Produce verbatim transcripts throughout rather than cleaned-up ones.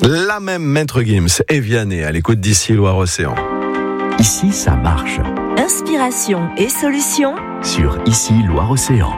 La même Maître Gims et Vianney à l'écoute d'Ici Loire-Océan. Ici, ça marche. Inspiration et solutions Sur Ici Loire-Océan.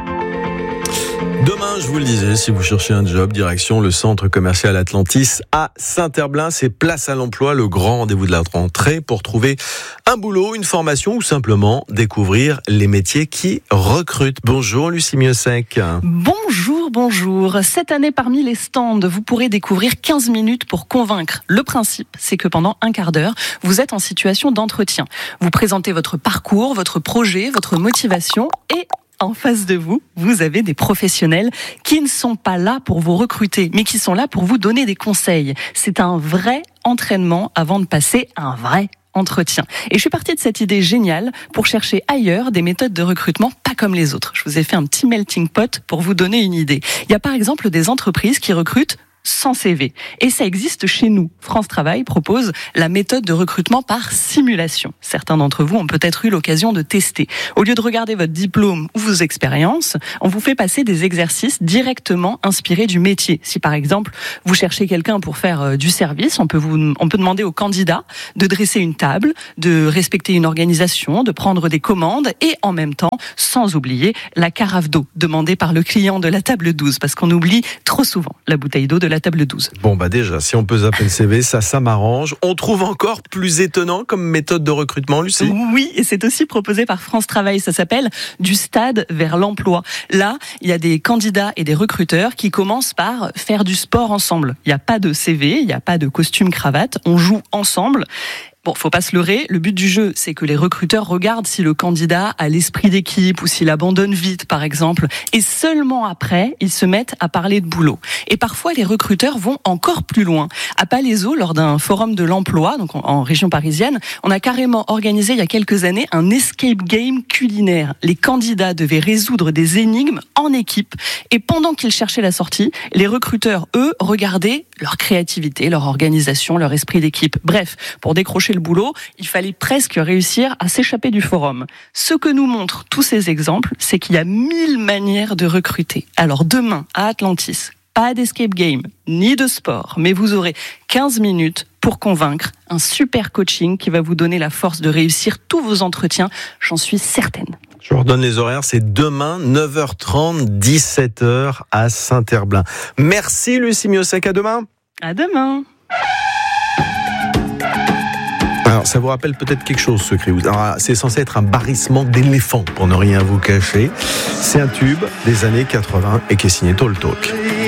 Demain, je vous le disais, si vous cherchez un job, direction le centre commercial Atlantis à Saint-Herblain, c'est Place à l'emploi, le grand rendez-vous de la rentrée pour trouver un boulot, une formation ou simplement découvrir les métiers qui recrutent. Bonjour Lucie Miosec. Bonjour, bonjour. Cette année, parmi les stands, vous pourrez découvrir quinze minutes pour convaincre. Le principe, c'est que pendant un quart d'heure, vous êtes en situation d'entretien. Vous présentez votre parcours, votre projet, votre motivation et en face de vous, vous avez des professionnels qui ne sont pas là pour vous recruter, mais qui sont là pour vous donner des conseils. C'est un vrai entraînement avant de passer un vrai entretien. Et je suis partie de cette idée géniale pour chercher ailleurs des méthodes de recrutement pas comme les autres. Je vous ai fait un petit melting pot pour vous donner une idée. Il y a par exemple des entreprises qui recrutent sans C V. Et ça existe chez nous. France Travail propose la méthode de recrutement par simulation. Certains d'entre vous ont peut-être eu l'occasion de tester. Au lieu de regarder votre diplôme ou vos expériences, on vous fait passer des exercices directement inspirés du métier. Si par exemple, vous cherchez quelqu'un pour faire du service, on peut vous, on peut demander au candidat de dresser une table, de respecter une organisation, de prendre des commandes et en même temps, sans oublier la carafe d'eau demandée par le client de la table douze, parce qu'on oublie trop souvent la bouteille d'eau de la table douze. Bon bah déjà, si on peut zapper le C V, ça, ça m'arrange. On trouve encore plus étonnant comme méthode de recrutement, Lucie ? Oui, et c'est aussi proposé par France Travail. Ça s'appelle du stade vers l'emploi. Là, il y a des candidats et des recruteurs qui commencent par faire du sport ensemble. Il n'y a pas de C V, il n'y a pas de costume cravate. On joue ensemble. Bon, faut pas se leurrer, le but du jeu, c'est que les recruteurs regardent si le candidat a l'esprit d'équipe ou s'il abandonne vite, par exemple. Et seulement après, ils se mettent à parler de boulot. Et parfois, les recruteurs vont encore plus loin. À Palaiseau, lors d'un forum de l'emploi, donc en, en région parisienne, on a carrément organisé il y a quelques années un escape game culinaire. Les candidats devaient résoudre des énigmes en équipe. Et pendant qu'ils cherchaient la sortie, les recruteurs, eux, regardaient leur créativité, leur organisation, leur esprit d'équipe. Bref, pour décrocher le boulot, il fallait presque réussir à s'échapper du forum. Ce que nous montrent tous ces exemples, c'est qu'il y a mille manières de recruter. Alors demain, à Atlantis, pas d'escape game, ni de sport, mais vous aurez quinze minutes pour convaincre, un super coaching qui va vous donner la force de réussir tous vos entretiens, j'en suis certaine. Je vous redonne les horaires, c'est demain, neuf heures trente, dix-sept heures à Saint-Herblain. Merci Lucie Miosec, à demain. À demain. Alors, ça vous rappelle peut-être quelque chose, ce cri. Alors, c'est censé être un barrissement d'éléphant, pour ne rien vous cacher. C'est un tube des années quatre-vingts et qui est signé Talk Talk.